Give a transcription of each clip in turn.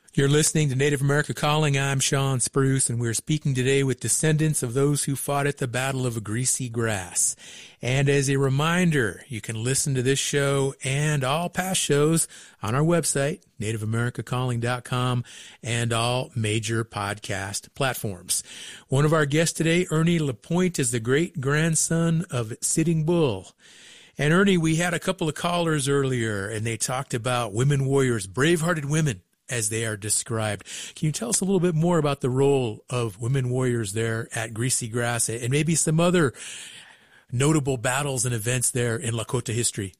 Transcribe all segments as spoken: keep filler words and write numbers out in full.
You're listening to Native America Calling. I'm Sean Spruce, and we're speaking today with descendants of those who fought at the Battle of Greasy Grass. And as a reminder, you can listen to this show and all past shows on our website, native america calling dot com, and all major podcast platforms. One of our guests today, Ernie Lapointe, is the great-grandson of Sitting Bull. And Ernie, we had a couple of callers earlier, and they talked about women warriors, brave-hearted women, as they are described. Can you tell us a little bit more about the role of women warriors there at Greasy Grass and maybe some other notable battles and events there in Lakota history?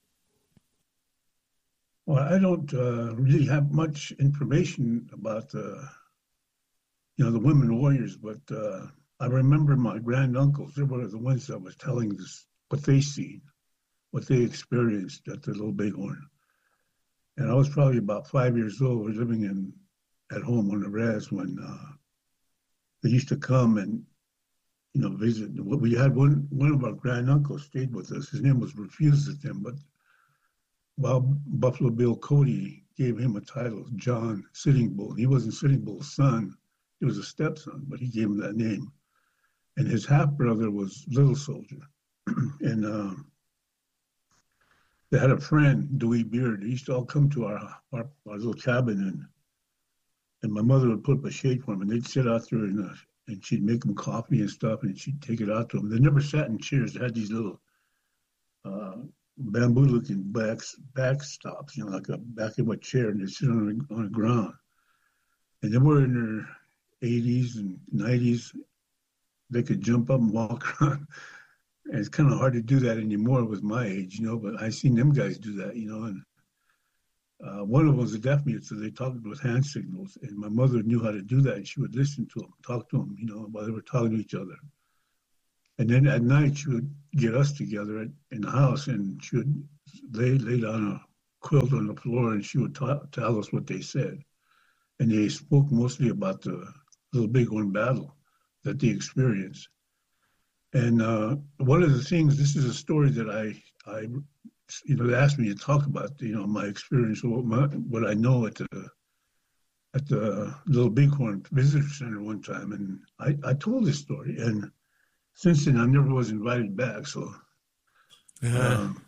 Well, I don't uh, really have much information about the, you know, the women warriors, but uh, I remember my granduncles. They were the ones that was telling us what they seen, what they experienced at the Little Bighorn. And I was probably about five years old. We were living in at home on the res when uh, they used to come and, you know, visit. We had one one of our granduncles stayed with us. His name was Refused at them, but while Buffalo Bill Cody gave him a title, John Sitting Bull. He wasn't Sitting Bull's son. He was a stepson, but he gave him that name. And his half-brother was Little Soldier. and uh, they had a friend, Dewey Beard. They used to all come to our, our, our little cabin, and and my mother would put up a shade for them, and they'd sit out there, and, uh, and she'd make them coffee and stuff, and she'd take it out to them. They never sat in chairs. They had these little uh, bamboo-looking backs, backstops, you know, like a back of a chair, and they'd sit on the, on the ground. And they were in their eighties and nineties. They could jump up and walk around. And it's kind of hard to do that anymore with my age, you know, but I seen them guys do that, you know, and uh, one of them was a deaf mute, so they talked with hand signals, and my mother knew how to do that, and she would listen to them, talk to them, you know, while they were talking to each other. And then at night, she would get us together at, in the house, and she would lay, lay down a quilt on the floor, and she would ta- tell us what they said. And they spoke mostly about the Little Bighorn battle that they experienced. And uh, one of the things, this is a story that I, I, you know, they asked me to talk about, you know, my experience, what, my, what I know at the at the Little Bighorn Visitor Center one time, and I, I told this story, and since then I never was invited back. So, uh-huh. um,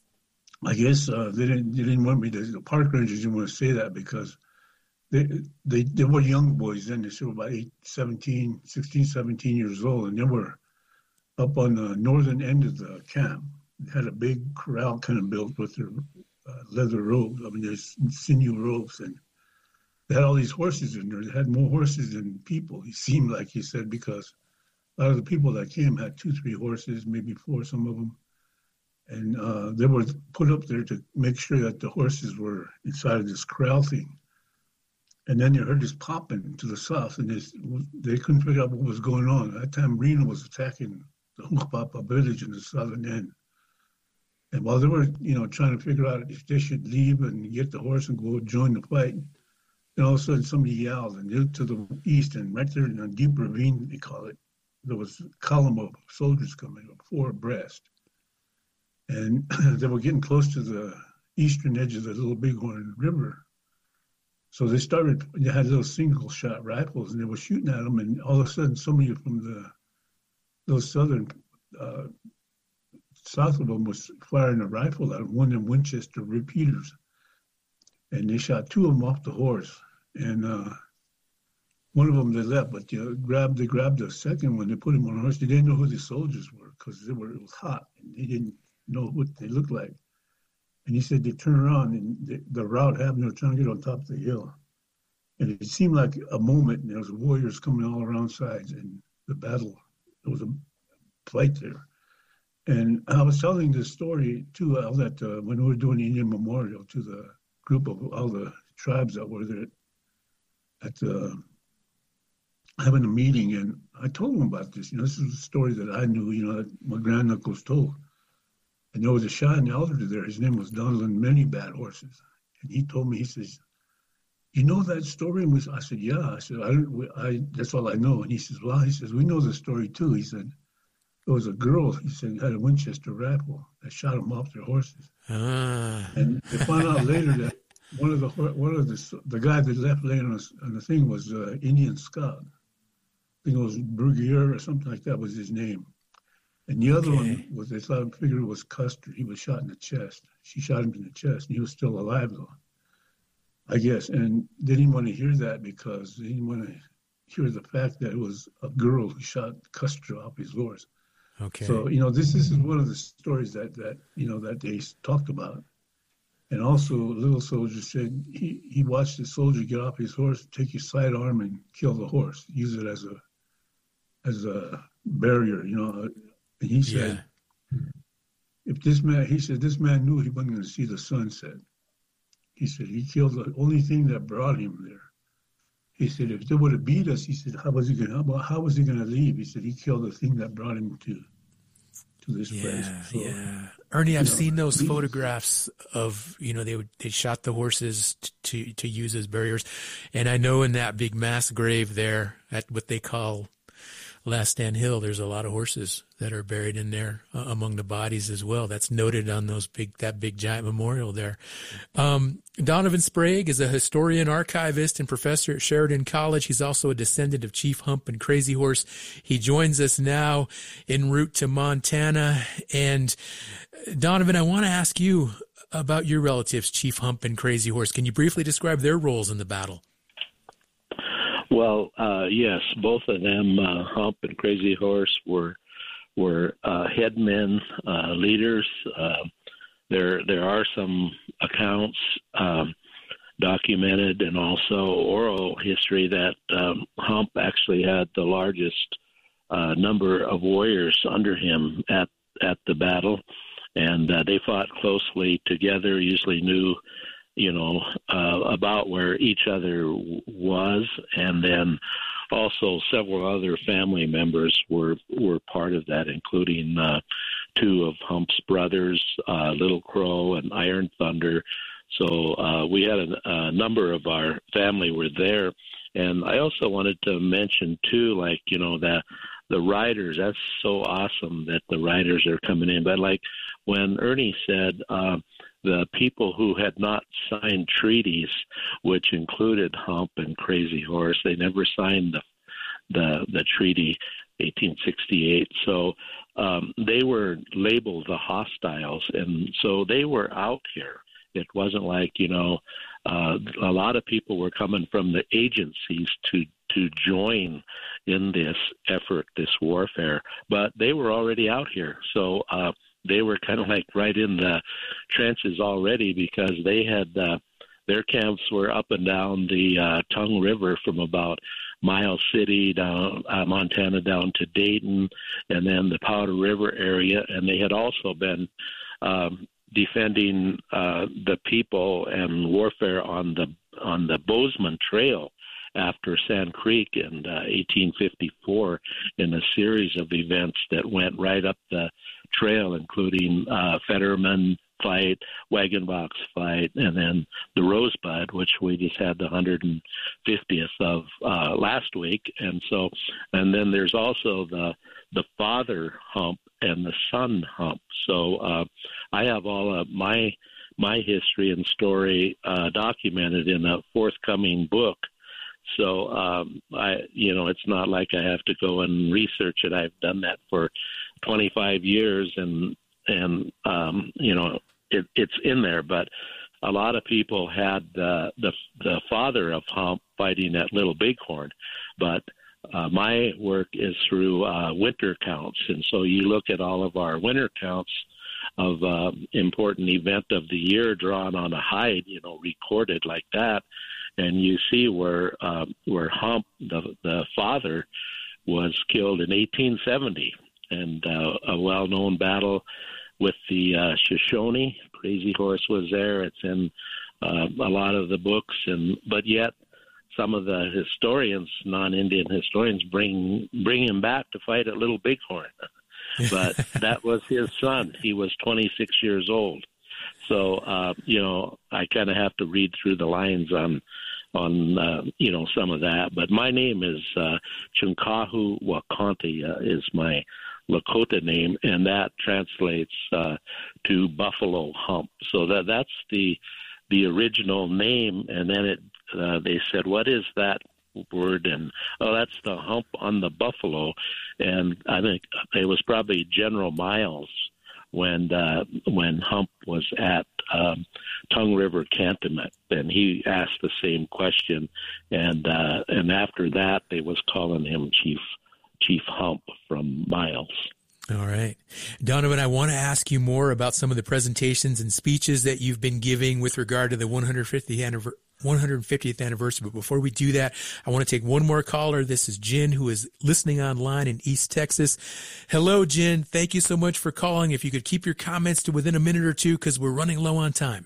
I guess uh, they didn't they didn't want me to. The park rangers didn't want to say that because they they they were young boys then. They were about eight, seventeen, sixteen, seventeen years old, and they were up on the northern end of the camp. They had a big corral kind of built with their uh, leather robes. I mean, there's sinew ropes, and they had all these horses in there. They had more horses than people, it seemed like, he said, because a lot of the people that came had two, three horses, maybe four, some of them. And uh, they were put up there to make sure that the horses were inside of this corral thing. And then they heard this popping to the south, and this, they couldn't figure out what was going on. At that time, Reno was attacking the Hunkpapa village in the southern end. And while they were, you know, trying to figure out if they should leave and get the horse and go join the fight, then all of a sudden somebody yelled, and they looked to the east, and right there in a deep ravine, they call it, there was a column of soldiers coming up, four abreast. And they were getting close to the eastern edge of the Little Bighorn River. So they started, they had little single-shot rifles, and they were shooting at them, and all of a sudden somebody from the those southern, uh, south of them was firing a rifle at one of them Winchester repeaters. And they shot two of them off the horse. And uh, one of them they left, but you know, grabbed, they grabbed the second one, they put him on a horse. They didn't know who the soldiers were because they were, it was hot, and they didn't know what they looked like. And he said they turned around, and the, the route happened, they were trying to get on top of the hill. And it seemed like a moment, and there was warriors coming all around sides, and the battle, there was a fight there. And I was telling this story, too, uh, that uh, when we were doing the Indian Memorial to the group of all the tribes that were there at the, having a meeting, and I told them about this. You know, this is a story that I knew, you know, that my granduncles told. And there was a Cheyenne elder there. His name was Donald Many Bad Horses. And he told me, he says, you know that story? And we, I said, yeah. I said, I, I, that's all I know. And he says, well, he says, we know the story too. He said, there was a girl, he said, had a Winchester rifle that shot them off their horses. Ah. And they found out later that one of the one of the the guy that left laying on, on the thing was uh, Indian Scout. I think it was Bruguier or something like that was his name. And the other Okay. one was they thought figured it was Custer. He was shot in the chest. She shot him in the chest, and he was still alive though, I guess. And they didn't want to hear that because they didn't want to hear the fact that it was a girl who shot Custer off his horse. Okay. So you know this this is one of the stories that that you know that they talked about. And also, Little Soldier said he, he watched the soldier get off his horse, take his sidearm, and kill the horse, use it as a as a barrier, you know. And he said, yeah. if this man, he said, this man knew he wasn't going to see the sunset. He said he killed the only thing that brought him there. He said if they would have beat us, he said, how was he going to how was he going to leave? He said he killed the thing that brought him to to this yeah, place. So, yeah. Ernie, I've you know, seen those these, photographs of, you know, they would, they shot the horses to, to use as barriers. And I know in that big mass grave there at what they call Last Stand Hill, there's a lot of horses that are buried in there uh, among the bodies as well. That's noted on those big, that big giant memorial there. Um, Donovan Sprague is a historian, archivist, and professor at Sheridan College. He's also a descendant of Chief Hump and Crazy Horse. He joins us now en route to Montana. And Donovan, I want to ask you about your relatives, Chief Hump and Crazy Horse. Can you briefly describe their roles in the battle? Well, uh, yes, both of them, uh, Hump and Crazy Horse, were were uh, headmen, uh, leaders. Uh, there there are some accounts um, documented and also oral history that um, Hump actually had the largest uh, number of warriors under him at at the battle, and uh, they fought closely together. Usually knew. you know, uh, about where each other was, and then also several other family members were were part of that, including uh, two of Hump's brothers, uh, Little Crow and Iron Thunder. So uh, we had a, a number of our family were there, and I also wanted to mention too, like you know that the riders. That's so awesome that the riders are coming in. But like when Ernie said. Uh, The people who had not signed treaties, which included Hump and Crazy Horse, they never signed the the, the treaty, eighteen sixty-eight. So um, they were labeled the hostiles, and so they were out here. It wasn't like you know, uh, a lot of people were coming from the agencies to to join in this effort, this warfare, but they were already out here. So. Uh, They were kind of like right in the trenches already because they had uh, their camps were up and down the uh, Tongue River from about Miles City down uh, Montana down to Dayton, and then the Powder River area, and they had also been um, defending uh, the people and warfare on the on the Bozeman Trail after Sand Creek in uh, eighteen fifty-four in a series of events that went right up the trail, including uh, Fetterman fight, Wagon Box fight, and then the Rosebud, which we just had the one hundred fiftieth of uh, last week. And so, and then there's also the the father Hump and the son Hump. So uh, I have all of my my history and story uh, documented in a forthcoming book. So um, I, you know, it's not like I have to go and research it. I've done that for twenty-five years, and and um, you know, it, it's in there. But a lot of people had uh, the the father of Hump fighting at Little Bighorn, but uh, my work is through uh, winter counts, and so you look at all of our winter counts of uh, important event of the year drawn on a hide, you know, recorded like that. And you see where uh, where Hump, the the father, was killed in eighteen seventy, and uh, a well-known battle with the uh, Shoshone. Crazy Horse was there. It's in uh, a lot of the books, and but yet some of the historians, non-Indian historians, bring bring him back to fight at Little Bighorn. But that was his son. He was twenty-six years old. So, uh, you know, I kind of have to read through the lines on, on uh, you know, some of that. But my name is uh, Chunkahu Wakanti uh, is my Lakota name, and that translates uh, to Buffalo Hump. So that that's the the original name, and then it uh, they said, "What is that word?" And oh, that's the hump on the buffalo. And I think it was probably General Miles when uh, when Hump was at um, Tongue River Cantonment, and he asked the same question, and uh, and after that they was calling him Chief Chief Hump from Miles. All right. Donovan, I want to ask you more about some of the presentations and speeches that you've been giving with regard to the one hundred fiftieth anniversary. one hundred fiftieth anniversary. But before we do that, I want to take one more caller. This is Jen, who is listening online in East Texas. Hello, Jen. Thank you so much for calling. If you could keep your comments to within a minute or two, because we're running low on time.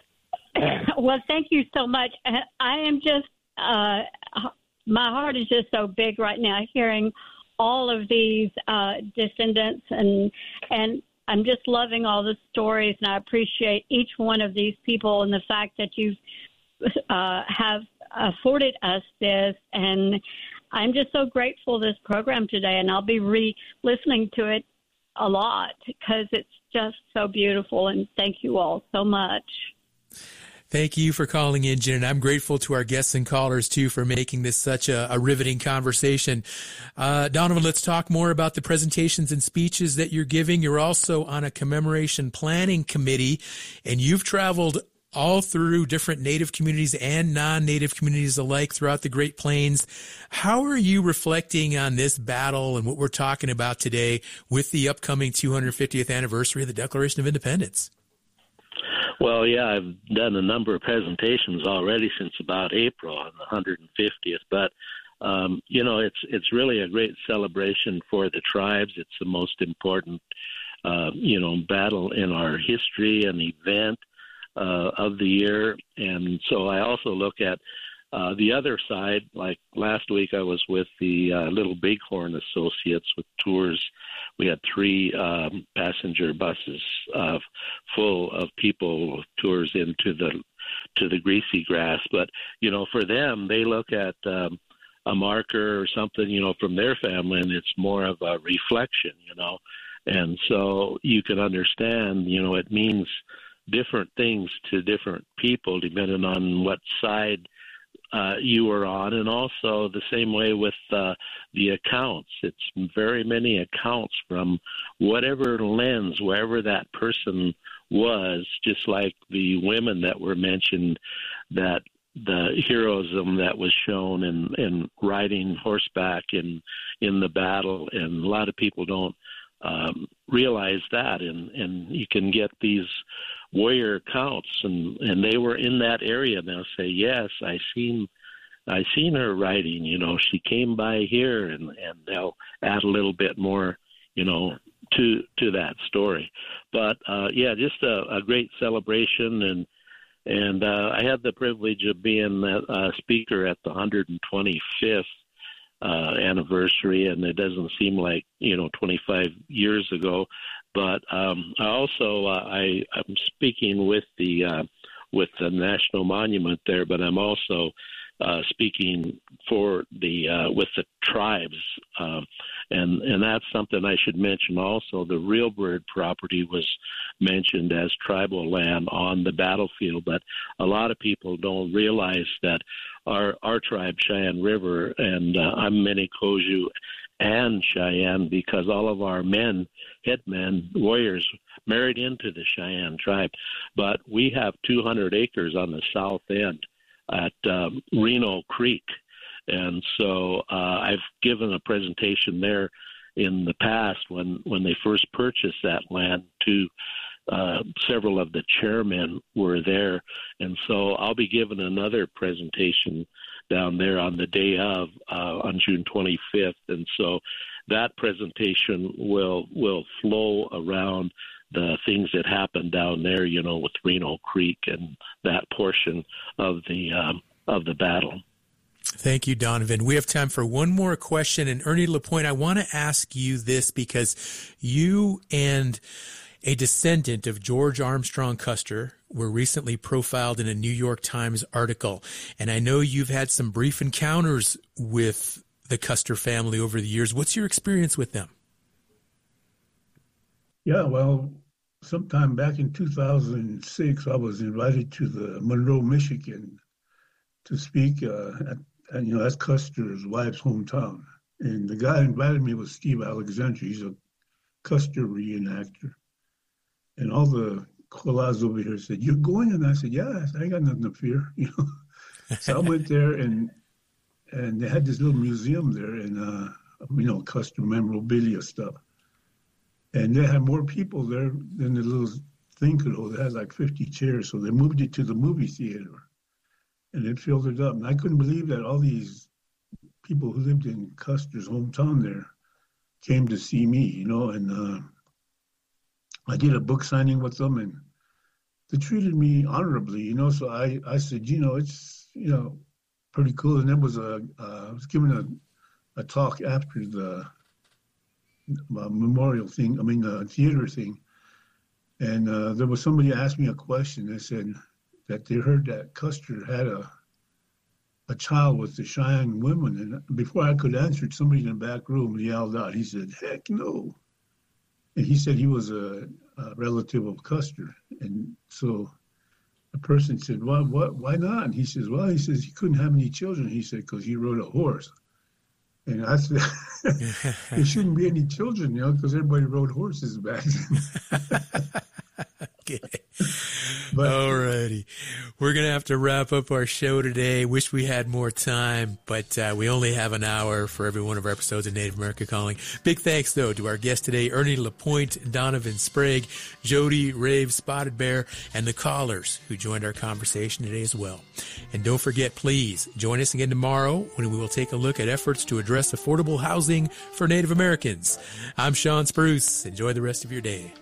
Well, thank you so much. I am just, uh, my heart is just so big right now hearing all of these uh, descendants, and and I'm just loving all the stories, and I appreciate each one of these people and the fact that you've Uh, have afforded us this, and I'm just so grateful this program today, and I'll be re-listening to it a lot because it's just so beautiful, and thank you all so much. Thank you for calling in, Jen, and I'm grateful to our guests and callers, too, for making this such a, a riveting conversation. Uh, Donovan, let's talk more about the presentations and speeches that you're giving. You're also on a commemoration planning committee, and you've traveled all through different Native communities and non-Native communities alike throughout the Great Plains. How are you reflecting on this battle and what we're talking about today with the upcoming two hundred fiftieth anniversary of the Declaration of Independence? Well, yeah, I've done a number of presentations already since about April on the one hundred fiftieth, but um, you know, it's it's really a great celebration for the tribes. It's the most important, uh, you know, battle in our history and event Uh, of the year. And so I also look at uh, the other side. Like last week I was with the uh, Little Bighorn Associates with tours. We had three um, passenger buses uh, full of people, tours into the to the Greasy Grass. But, you know, for them, they look at um, a marker or something, you know, from their family, and it's more of a reflection, you know. And so you can understand, you know, it means different things to different people depending on what side uh, you were on, and also the same way with uh, the accounts. It's very many accounts from whatever lens, wherever that person was, just like the women that were mentioned, that the heroism that was shown in, in riding horseback in in the battle, and a lot of people don't um, realize that, and, and you can get these warrior counts, and, and they were in that area, and they'll say, yes, I seen I seen her riding, you know, she came by here, and, and they'll add a little bit more, you know, to to that story. But, uh, yeah, just a, a great celebration, and and uh, I had the privilege of being a, a speaker at the one hundred twenty-fifth uh, anniversary, and it doesn't seem like, you know, twenty-five years ago. But um, I also uh, I, I'm speaking with the uh, with the National Monument there, but I'm also uh, speaking for the uh, with the tribes, uh, and and that's something I should mention also. The Real Bird property was mentioned as tribal land on the battlefield, but a lot of people don't realize that our our tribe, Cheyenne River, and uh, I'm Mini-Koju and Cheyenne, because all of our men, headmen, warriors, married into the Cheyenne tribe. But we have two hundred acres on the south end at um, Reno Creek. And so uh, I've given a presentation there in the past when, when they first purchased that land. To uh, several of the chairmen were there. And so I'll be giving another presentation down there on the day of, uh, on June twenty-fifth. And so that presentation will will flow around the things that happened down there, you know, with Reno Creek and that portion of the um, of the battle. Thank you, Donovan. We have time for one more question. And Ernie Lapointe, I want to ask you this because you and a descendant of George Armstrong Custer were recently profiled in a New York Times article. And I know you've had some brief encounters with the Custer family over the years. What's your experience with them? Yeah, well, sometime back in two thousand six, I was invited to the Monroe, Michigan, to speak. Uh, at, and you know, that's Custer's wife's hometown. And the guy who invited me was Steve Alexander. He's a Custer reenactor. And all the koalas over here said, "You're going?" And I said, "Yeah, I ain't got nothing to fear." You know. So I went there, and and they had this little museum there, and uh, you know, Custer memorabilia stuff. And they had more people there than the little thing could hold. They had like fifty chairs, so they moved it to the movie theater, and it filled it up. And I couldn't believe that all these people who lived in Custer's hometown there came to see me, you know. And uh, I did a book signing with them, and they treated me honorably, you know. So I, I said, you know, it's, you know, pretty cool. And there was a, uh, I was giving a, a talk after the uh, memorial thing, I mean, the theater thing. And uh, there was somebody asked me a question. They said that they heard that Custer had a a child with the Cheyenne women. And before I could answer it, somebody in the back room yelled out, he said, "Heck no." And he said he was a, a relative of Custer. And so the person said, "Why, what, why not?" And he says, "Well," he says, "he couldn't have any children." He said, "Because he rode a horse." And I said, "There shouldn't be any children, you know, because everybody rode horses back then." Okay. All righty. We're going to have to wrap up our show today. Wish we had more time, but uh, we only have an hour for every one of our episodes of Native America Calling. Big thanks, though, to our guests today, Ernie LaPointe, Donovan Sprague, Jody Rave, Spotted Bear, and the callers who joined our conversation today as well. And don't forget, please, join us again tomorrow when we will take a look at efforts to address affordable housing for Native Americans. I'm Sean Spruce. Enjoy the rest of your day.